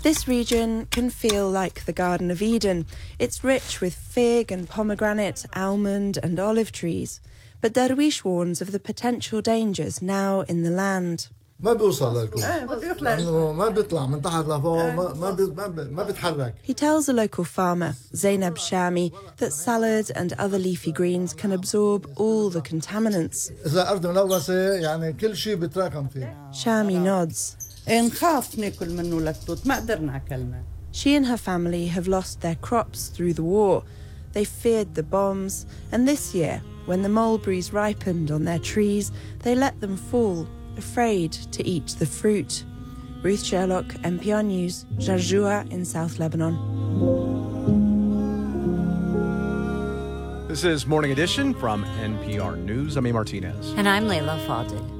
This region can feel like the Garden of Eden. It's rich with fig and pomegranate, almond and olive trees. But Darwish warns of the potential dangers now in the land. ما بيوصل للكل لأنه ما بيطلع من تحت لفوق ما بيتحرك. He tells a local farmer, Zainab Shami, that salad and other leafy greens can absorb all the contaminants. إذا أرض ملوثة يعني كل شيء بيتراكم فيه. Shami nods. نخاف ناكل منه لكتوت ما قدرنا أكلنا. She and her family have lost their crops through the war. They feared the bombs, and this year, when the mulberries ripened on their trees, they let them fall, afraid to eat the fruit. Ruth Sherlock, NPR News, Jarjoua in South Lebanon. This is Morning Edition from NPR News. I'm A. Martinez. And I'm Layla Fadel.